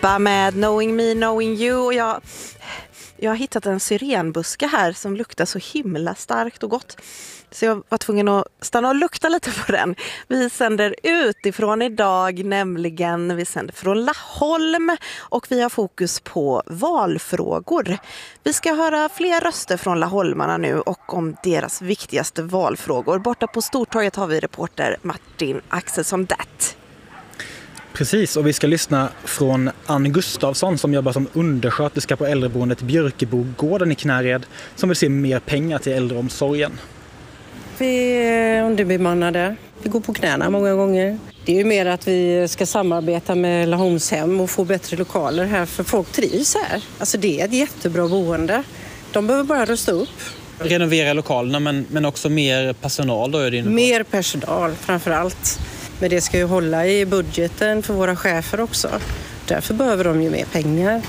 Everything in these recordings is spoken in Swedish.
ABBA med Knowing Me, Knowing You. Och jag har hittat en syrenbuske här som luktar så himla starkt och gott. Så jag var tvungen att stanna och lukta lite på den. Vi sänder utifrån idag, nämligen vi sänder från Laholm och vi har fokus på valfrågor. Vi ska höra fler röster från laholmarna nu och om deras viktigaste valfrågor. Borta på Stortorget har vi reporter Martin Axelsson Datt. Precis, och vi ska lyssna från Ann Gustafsson som jobbar som undersköterska på äldreboendet Björkebogården i Knäred som vill se mer pengar till äldreomsorgen. Vi är underbemannade. Vi går på knäna många gånger. Det är ju mer att vi ska samarbeta med Laholmshem och få bättre lokaler här för folk trivs här. Alltså det är ett jättebra boende. De behöver bara rusta upp. Renovera lokalerna men också mer personal då är det. Mer personal framför allt. Men det ska ju hålla i budgeten för våra chefer också. Därför behöver de ju mer pengar.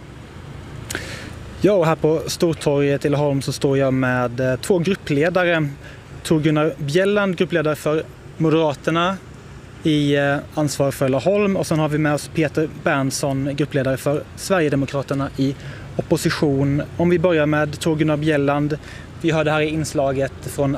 Ja, och här på Stortorget i Laholm så står jag med två gruppledare. Tor Gunnar Bjelland, gruppledare för Moderaterna i ansvar för Laholm. Och sen har vi med oss Peter Berntsson, gruppledare för Sverigedemokraterna i opposition. Om vi börjar med Tor Gunnar Bjelland. Vi hörde här i inslaget från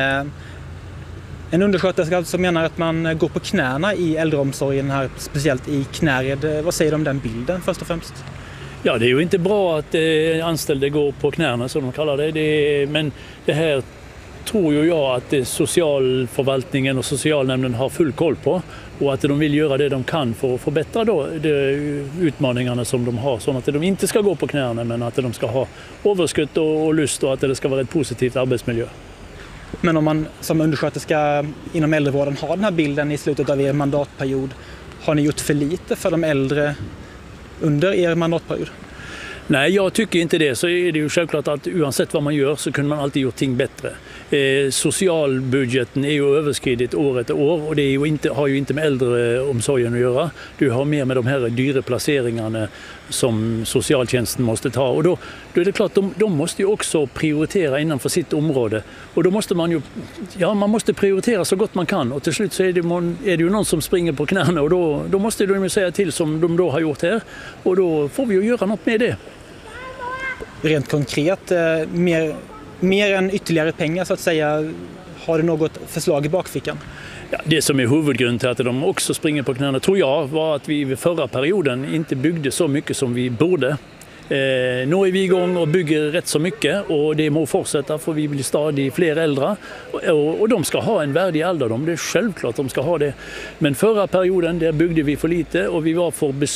en undersköterska som menar att man går på knäna i äldreomsorgen här, speciellt i Knäred. Vad säger du om den bilden först och främst? Ja, det är ju inte bra att anställda går på knäna som de kallar det. Men det här tror ju jag att socialförvaltningen och socialnämnden har full koll på. Och att de vill göra det de kan för att förbättra då de utmaningarna som de har. Så att de inte ska gå på knäna men att de ska ha överskott och lust och att det ska vara ett positivt arbetsmiljö. Men om man som undersköterska inom äldrevården har den här bilden i slutet av er mandatperiod, har ni gjort för lite för de äldre under er mandatperiod? Nej, jag tycker inte det. Så är det ju självklart att oavsett vad man gör så kunde man alltid gjort ting bättre. Socialbudgeten är ju överskridit år efter år och det är ju har ju inte med äldreomsorgen att göra. Du har mer med de här dyra placeringarna som socialtjänsten måste ta. Och då är det klart, de måste ju också prioritera innanför sitt område. Och då måste man måste prioritera så gott man kan. Och till slut så är det ju någon som springer på knäna och då måste de ju säga till som de då har gjort här. Och då får vi ju göra något med det. Rent konkret, mer än ytterligare pengar så att säga, har du något förslag i bakfickan? Ja, det som är huvudgrunden till att de också springer på knäna tror jag var att vi vid förra perioden inte byggde så mycket som vi borde. Nu är vi igång och bygger rätt så mycket och det må fortsätta för vi blir stadigt fler äldre och de ska ha en värdig ålderdom, det är självklart de ska ha det. Men förra perioden där byggde vi för lite och vi var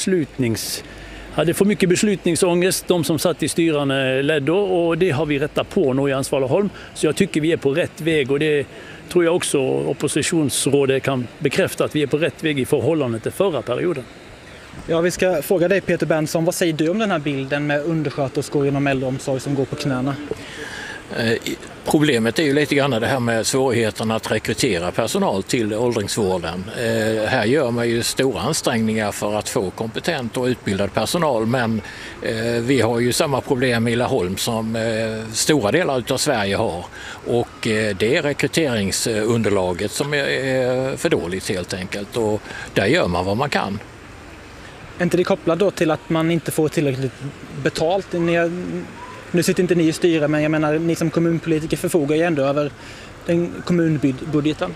hade för mycket beslutningsångest, de som satt i styrande ledde och det har vi rättat på nu i ansvar Laholm. Så jag tycker vi är på rätt väg och det tror jag också oppositionsrådet kan bekräfta att vi är på rätt väg i förhållande till förra perioden. Ja, vi ska fråga dig Peter Berntsson, vad säger du om den här bilden med undersköterskor inom äldreomsorg som går på knäna? Problemet är ju lite grann det här med svårigheten att rekrytera personal till åldringsvården. Här gör man ju stora ansträngningar för att få kompetent och utbildad personal men vi har ju samma problem i Laholm som stora delar av Sverige har och det är rekryteringsunderlaget som är för dåligt helt enkelt och där gör man vad man kan. Är inte det kopplat då till att man inte får tillräckligt betalt? Nu sitter inte ni i styra, men jag menar, ni som kommunpolitiker förfogar ju ändå över den kommunbudgeten.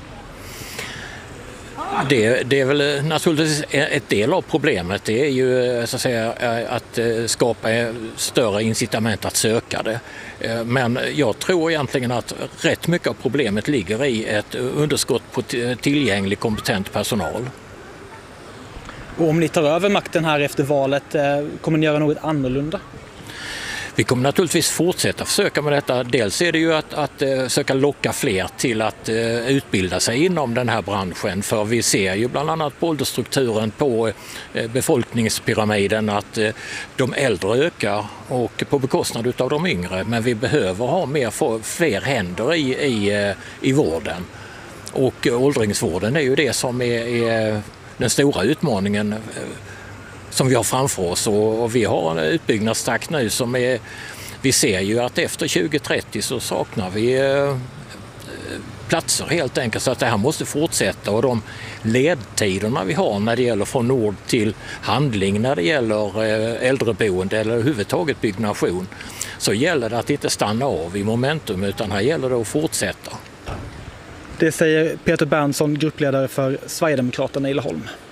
Det är väl naturligtvis ett del av problemet. Det är ju så att säga att skapa större incitament att söka det. Men jag tror egentligen att rätt mycket av problemet ligger i ett underskott på tillgänglig kompetent personal. Och om ni tar över makten här efter valet, kommer ni göra något annorlunda? Vi kommer naturligtvis fortsätta försöka med detta. Dels är det ju att söka locka fler till att utbilda sig inom den här branschen. För vi ser ju bland annat på åldersstrukturen på befolkningspyramiden att de äldre ökar och på bekostnad av de yngre. Men vi behöver ha fler händer i vården. Och åldringsvården är ju det som är den stora utmaningen som vi har framför oss och vi har en utbyggnadstakt nu vi ser ju att efter 2030 så saknar vi platser helt enkelt. Så att det här måste fortsätta, och de ledtiderna vi har när det gäller från ord till handling när det gäller äldreboende eller överhuvudtaget byggnation, så gäller det att inte stanna av i momentum, utan här gäller det att fortsätta. Det säger Peter Berntsson, gruppledare för Sverigedemokraterna i Laholm.